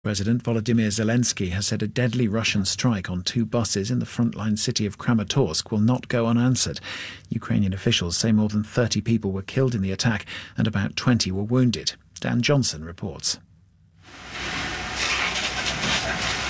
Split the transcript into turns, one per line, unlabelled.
President Volodymyr Zelensky has said a deadly Russian strike on 2 buses in the frontline city of Kramatorsk will not go unanswered. Ukrainian officials say more than 30 people were killed in the attack and about 20 were wounded. Dan Johnson reports.